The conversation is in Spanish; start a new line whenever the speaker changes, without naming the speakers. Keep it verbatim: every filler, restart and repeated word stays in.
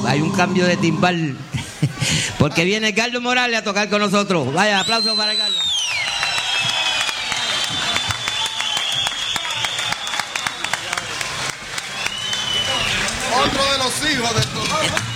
hay un cambio de timbal. Porque viene Carlos Morales a tocar con nosotros. Vaya, aplausos para Carlos.
Otro de los hijos de estos.